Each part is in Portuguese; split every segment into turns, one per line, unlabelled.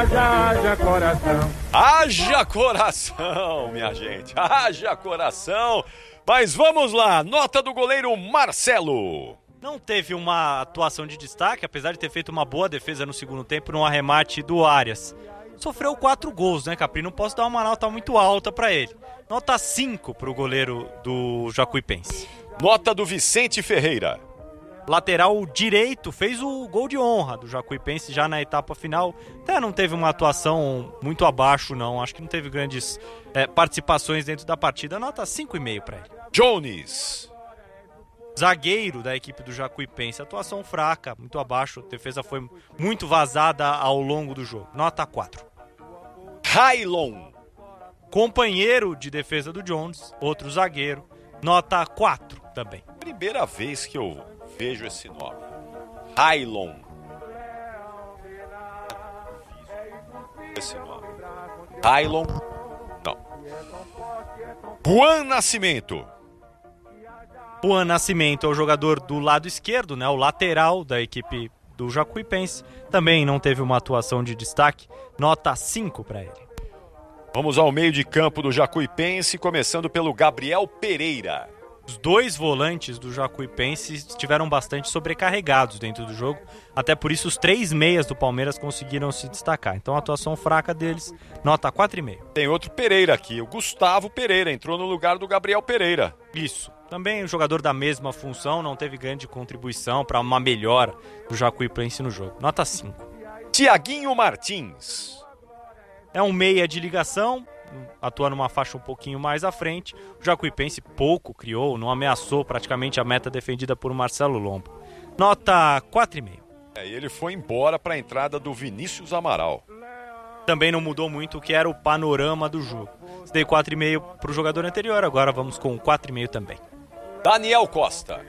haja coração.
Haja coração, minha gente, haja coração. Mas vamos lá, nota do goleiro Marcelo.
Não teve uma atuação de destaque, apesar de ter feito uma boa defesa no segundo tempo no arremate do Arias. Sofreu 4 gols, né, Capri? Não posso dar uma nota muito alta para ele. Nota 5 para o goleiro do Jacuipense.
Nota do Vicente Ferreira.
Lateral direito, fez o gol de honra do Jacuipense já na etapa final. Até não teve uma atuação muito abaixo, não. Acho que não teve grandes participações dentro da partida. Nota 5,5 para ele.
Jones.
Zagueiro da equipe do Jacuipense. Atuação fraca, muito abaixo. A defesa foi muito vazada ao longo do jogo. Nota 4.
Railon.
Companheiro de defesa do Jones, outro zagueiro. Nota 4 também.
Primeira vez que eu vejo esse nome. Railon. Esse nome. Railon. Não. Juan Nascimento.
Juan Nascimento é o jogador do lado esquerdo, né? O lateral da equipe do Jacuipense. Também não teve uma atuação de destaque. Nota 5 para ele.
Vamos ao meio de campo do Jacuipense, começando pelo Gabriel Pereira.
Os 2 volantes do Jacuipense estiveram bastante sobrecarregados dentro do jogo. Até por isso os 3 meias do Palmeiras conseguiram se destacar. Então a atuação fraca deles, nota 4,5.
Tem outro Pereira aqui, o Gustavo Pereira, entrou no lugar do Gabriel Pereira.
Isso. Também o jogador da mesma função, não teve grande contribuição para uma melhora do Jacuipense no jogo. Nota 5.
Tiaguinho Martins.
É um meia de ligação, atua numa faixa um pouquinho mais à frente. O Jacuipense pouco criou, não ameaçou praticamente a meta defendida por Marcelo Lombo. Nota 4,5.
Ele foi embora para a entrada do Vinícius Amaral.
Também não mudou muito o que era o panorama do jogo. Dei 4,5 para o jogador anterior, agora vamos com 4,5 também.
Daniel Costa.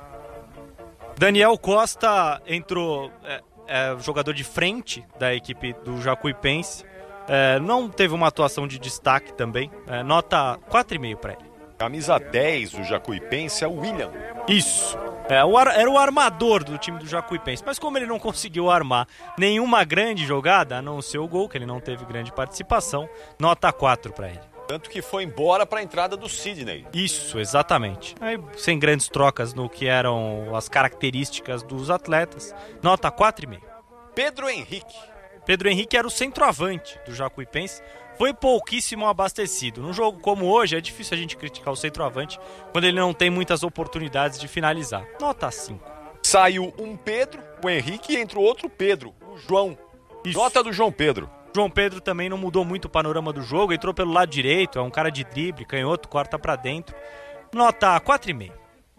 Daniel Costa entrou, jogador de frente da equipe do Jacuipense. Não teve uma atuação de destaque também. Nota 4,5 para ele.
Camisa 10 do Jacuipense é o William.
Isso. Era o armador do time do Jacuipense. Mas como ele não conseguiu armar nenhuma grande jogada, a não ser o gol, que ele não teve grande participação, nota 4 para ele.
Tanto que foi embora para a entrada do Sidney.
Isso, exatamente. Aí, sem grandes trocas no que eram as características dos atletas, nota 4,5.
Pedro Henrique.
Pedro Henrique era o centroavante do Jacuipense, foi pouquíssimo abastecido. Num jogo como hoje, é difícil a gente criticar o centroavante quando ele não tem muitas oportunidades de finalizar. Nota 5.
Saiu um Pedro, o Henrique, e entrou outro Pedro, o João. Isso. Nota do João Pedro.
João Pedro também não mudou muito o panorama do jogo, entrou pelo lado direito, é um cara de drible, canhoto, corta pra dentro. Nota 4,5.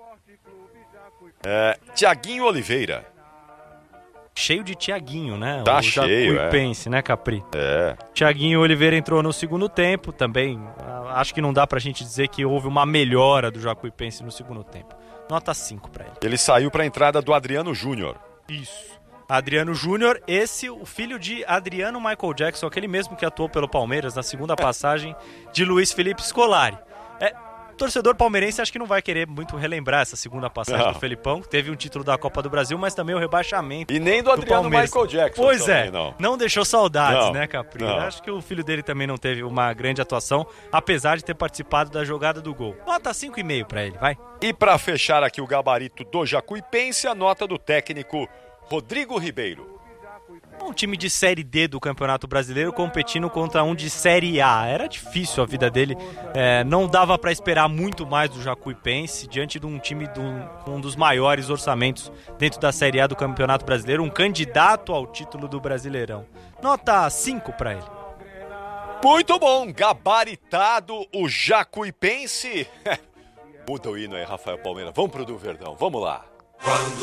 Tiaguinho Oliveira.
Cheio de Tiaguinho, né?
Tá
o
cheio,
Jacuipense, né, Capri?
É.
Tiaguinho Oliveira entrou no segundo tempo também. Acho que não dá pra gente dizer que houve uma melhora do Jacuipense no segundo tempo. Nota 5 pra ele.
Ele saiu pra entrada do Adriano Júnior.
Isso. Adriano Júnior, o filho de Adriano Michael Jackson, aquele mesmo que atuou pelo Palmeiras na segunda passagem de Luiz Felipe Scolari. Torcedor palmeirense acho que não vai querer muito relembrar essa segunda passagem do Felipão, que teve um título da Copa do Brasil, mas também o rebaixamento.
E nem do Adriano
Palmeiras.
Michael Jackson.
Pois
também,
não deixou saudades,
não,
né, Capri?
Não.
Acho que o filho dele também não teve uma grande atuação, apesar de ter participado da jogada do gol. Nota 5,5 pra ele, vai.
E pra fechar aqui o gabarito do Jacuipense, a nota do técnico Rodrigo Ribeiro.
Um time de Série D do Campeonato Brasileiro competindo contra um de Série A. Era difícil a vida dele, não dava para esperar muito mais do Jacuipense diante de um time com um dos maiores orçamentos dentro da Série A do Campeonato Brasileiro, um candidato ao título do Brasileirão. Nota 5 para ele.
Muito bom, gabaritado o Jacuipense. Muda o hino aí, Rafael Palmeira. Vamos pro do Verdão, vamos lá.